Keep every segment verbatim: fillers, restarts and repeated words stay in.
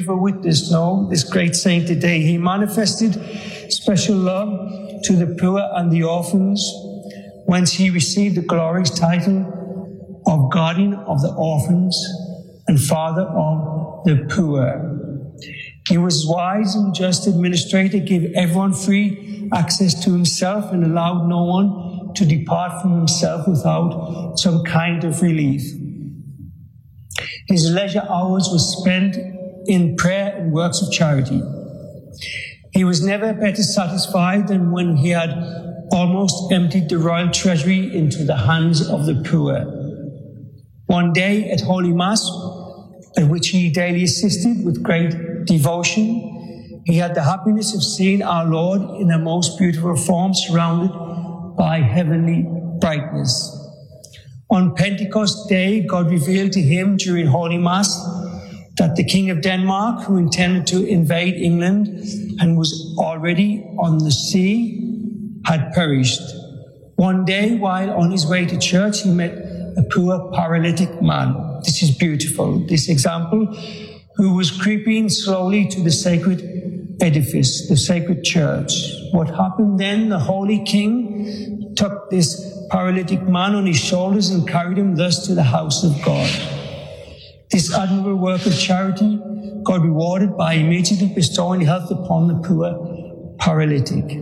beautiful witness, no, this great saint today. He manifested special love to the poor and the orphans, whence he received the glorious title of guardian of the orphans and father of the poor. He was wise and just administrator, gave everyone free access to himself and allowed no one to depart from himself without some kind of relief. His leisure hours were spent in prayer and works of charity. He was never better satisfied than when he had almost emptied the royal treasury into the hands of the poor. One day at Holy Mass, at which he daily assisted with great devotion, he had the happiness of seeing our Lord in a most beautiful form surrounded by heavenly brightness. On Pentecost Day, God revealed to him during Holy Mass that the King of Denmark, who intended to invade England and was already on the sea, had perished. One day, while on his way to church, he met a poor paralytic man. This is beautiful, this example, who was creeping slowly to the sacred edifice, the sacred church. What happened then? The Holy King took this paralytic man on his shoulders and carried him thus to the house of God. This admirable work of charity God rewarded by immediately bestowing health upon the poor paralytic.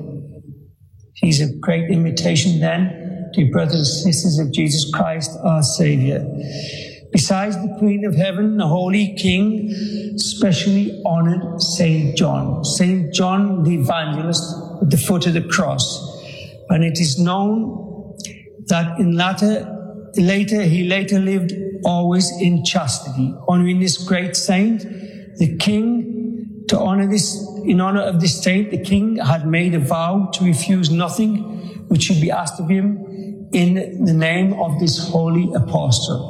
He's a great imitation then, dear brothers and sisters, of Jesus Christ, our Saviour. Besides the Queen of Heaven, the Holy King specially honored Saint John, Saint John the Evangelist at the foot of the cross. And it is known that in latter, later, he later lived always in chastity. Honoring this great saint, the king, to honor this, in honor of this saint, the king had made a vow to refuse nothing which should be asked of him in the name of this holy apostle.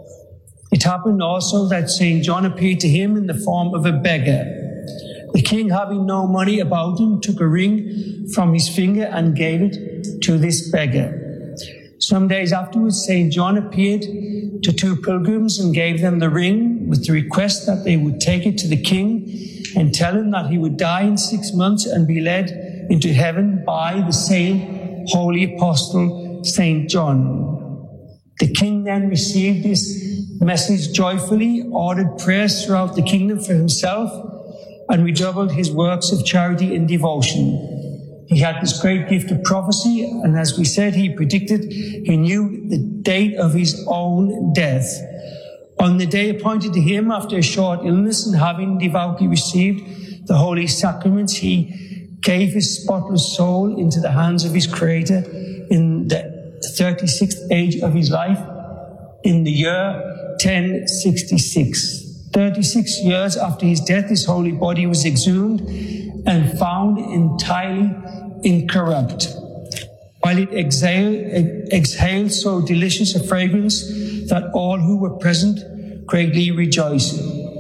It happened also that Saint John appeared to him in the form of a beggar. The king, having no money about him, took a ring from his finger and gave it to this beggar. Some days afterwards, Saint John appeared to two pilgrims and gave them the ring with the request that they would take it to the king and tell him that he would die in six months and be led into heaven by the same holy apostle, Saint John. The king then received this message joyfully, ordered prayers throughout the kingdom for himself, and redoubled his works of charity and devotion. He had this great gift of prophecy, and as we said, he predicted, he knew the date of his own death. On the day appointed to him after a short illness and having devoutly received the holy sacraments, he gave his spotless soul into the hands of his Creator in the thirty-sixth age of his life, in the year ten sixty-six. thirty-six years after his death, his holy body was exhumed and found entirely incorrupt, while it exhaled, exhaled so delicious a fragrance that all who were present greatly rejoiced.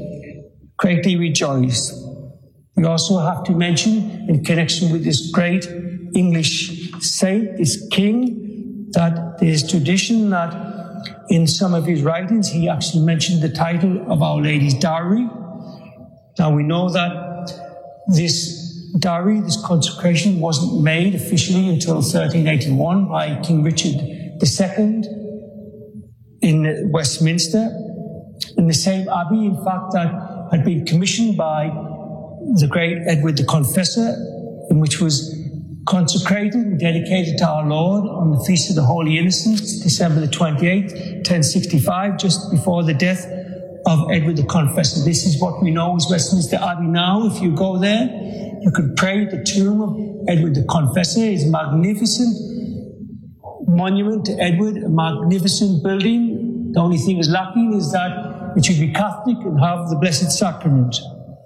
Greatly rejoiced. We also have to mention, in connection with this great English saint, this king, that there is tradition that in some of his writings he actually mentioned the title of Our Lady's dowry. Now we know that this dowry, this consecration, wasn't made officially until thirteen eighty-one by King Richard the Second in Westminster, in the same abbey, in fact, that had been commissioned by the great Edward the Confessor, in which was consecrated and dedicated to our Lord on the Feast of the Holy Innocents, December the twenty-eighth, ten sixty-five, just before the death of Edward the Confessor. This is what we know as Westminster Abbey now. If you go there, you could pray at the tomb of Edward the Confessor. It's a magnificent monument to Edward, a magnificent building. The only thing is lacking is that it should be Catholic and have the Blessed Sacrament.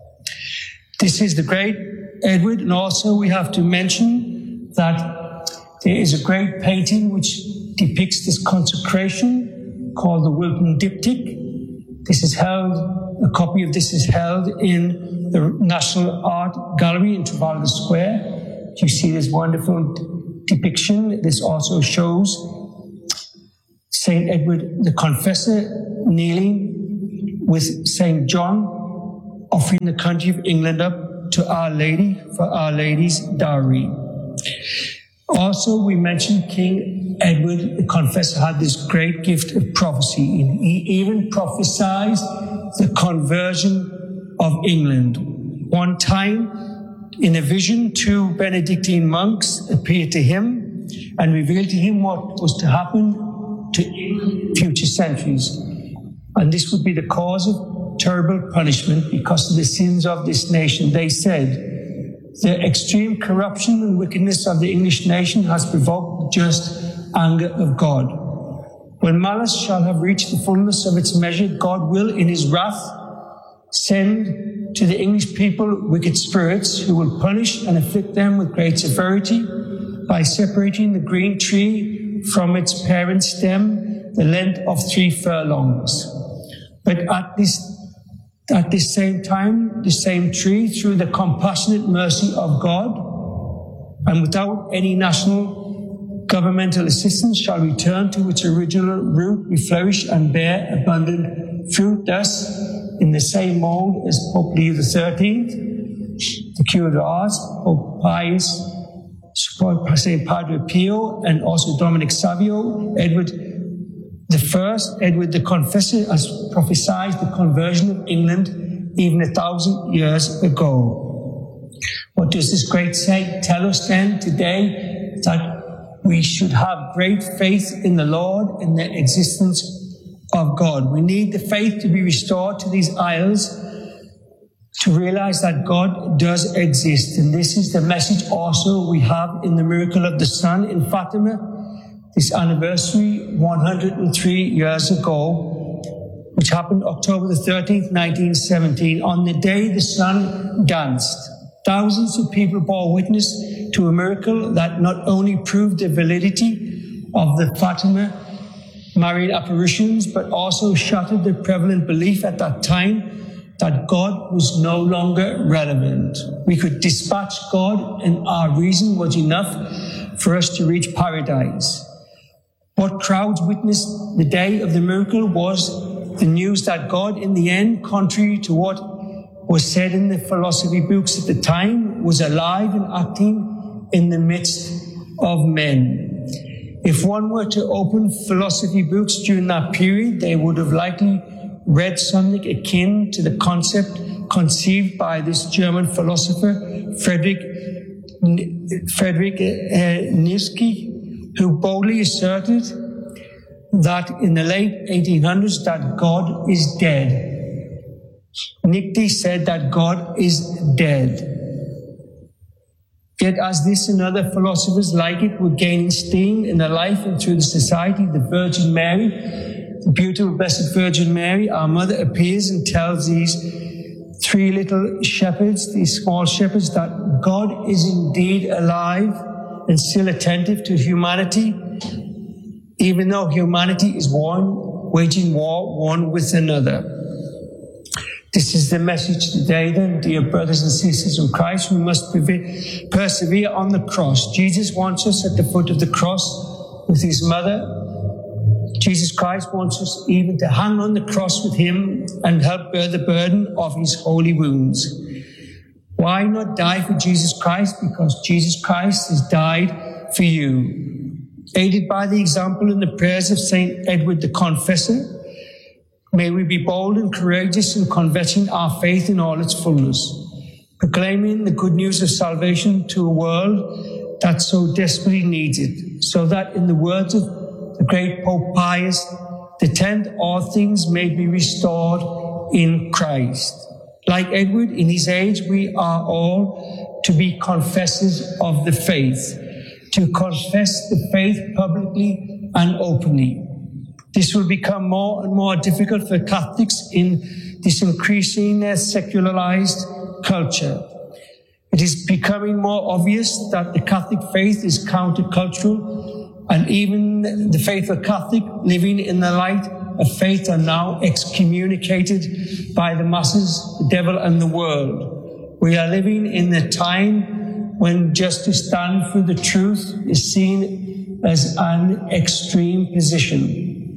This is the great Edward, and also we have to mention that there is a great painting which depicts this consecration called the Wilton Diptych. This is held, a copy of this is held in the National Art Gallery in Trafalgar Square. You see this wonderful depiction. This also shows Saint Edward the Confessor kneeling with Saint John offering the country of England up to Our Lady for Our Lady's dowry. Also, we mentioned King Edward the Confessor had this great gift of prophecy. He even prophesied the conversion of England. One time, in a vision, two Benedictine monks appeared to him and revealed to him what was to happen to future centuries. And this would be the cause of terrible punishment because of the sins of this nation. They said, the extreme corruption and wickedness of the English nation has provoked the just anger of God. When malice shall have reached the fullness of its measure, God will, in his wrath, send to the English people wicked spirits who will punish and afflict them with great severity by separating the green tree from its parent stem, the length of three furlongs. But at this At this same time, the same tree, through the compassionate mercy of God, and without any national governmental assistance, shall return to its original root, flourish and bear abundant fruit. Thus, in the same mold as Pope Leo the thirteenth, the Cure d'Ars, Pope Pius, Saint Padre Pio, and also Dominic Savio, Edward the First, Edward the Confessor, has prophesied the conversion of England even a thousand years ago. What does this great saint tell us then today? That we should have great faith in the Lord and the existence of God. We need the faith to be restored to these isles to realize that God does exist. And this is the message also we have in the miracle of the sun in Fatima. This anniversary one hundred three years ago, which happened October the thirteenth, nineteen seventeen. On the day the sun danced, thousands of people bore witness to a miracle that not only proved the validity of the Fatima Marian apparitions, but also shattered the prevalent belief at that time that God was no longer relevant. We could dispatch God and our reason was enough for us to reach paradise. What crowds witnessed the day of the miracle was the news that God, in the end, contrary to what was said in the philosophy books at the time, was alive and acting in the midst of men. If one were to open philosophy books during that period, they would have likely read something akin to the concept conceived by this German philosopher, Friedrich, Friedrich uh, Nietzsche, who boldly asserted that in the late eighteen hundreds that God is dead. Nietzsche said that God is dead. Yet as this and other philosophers like it were gaining steam in their life and through the society, the Virgin Mary, the beautiful Blessed Virgin Mary, our mother, appears and tells these three little shepherds, these small shepherds, that God is indeed alive and still attentive to humanity, even though humanity is war, waging war one with another. This is the message today then, dear brothers and sisters in Christ. We must persevere on the cross. Jesus wants us at the foot of the cross with his mother. Jesus Christ wants us even to hang on the cross with him and help bear the burden of his holy wounds. Why not die for Jesus Christ? Because Jesus Christ has died for you. Aided by the example and the prayers of Saint Edward the Confessor, may we be bold and courageous in confessing our faith in all its fullness, proclaiming the good news of salvation to a world that so desperately needs it, so that in the words of the great Pope Pius the tenth, all things may be restored in Christ. Like Edward, in his age, we are all to be confessors of the faith, to confess the faith publicly and openly. This will become more and more difficult for Catholics in this increasing secularized culture. It is becoming more obvious that the Catholic faith is countercultural, and even the faithful Catholic living in the light of faith are now excommunicated by the masses, the devil and the world. We are living in a time when just to stand for the truth is seen as an extreme position.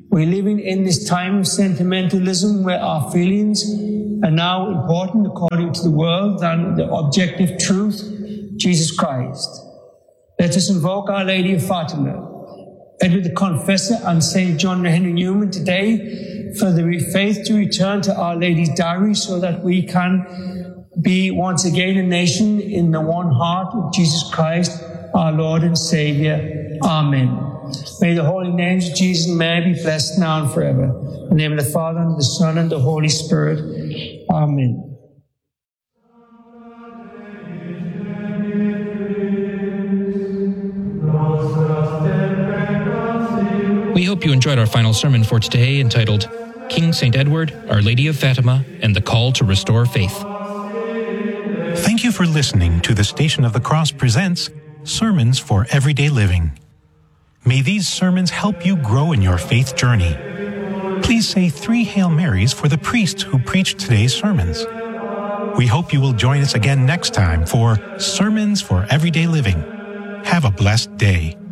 We're living in this time of sentimentalism where our feelings are now important according to the world than the objective truth, Jesus Christ. Let us invoke Our Lady of Fatima, Edward the Confessor, and Saint John Henry Newman today for the faith to return to Our Lady's dowry so that we can be once again a nation in the one heart of Jesus Christ, our Lord and Savior. Amen. May the holy names of Jesus and Mary be blessed now and forever. In the name of the Father, and of the Son, and the Holy Spirit. Amen. We hope you enjoyed our final sermon for today, entitled King Saint Edward, Our Lady of Fatima, and the Call to Restore Faith. Thank you for listening to the Station of the Cross presents Sermons for Everyday Living. May these sermons help you grow in your faith journey. Please say three Hail Marys for the priest who preached today's sermons. We hope you will join us again next time for Sermons for Everyday Living. Have a blessed day.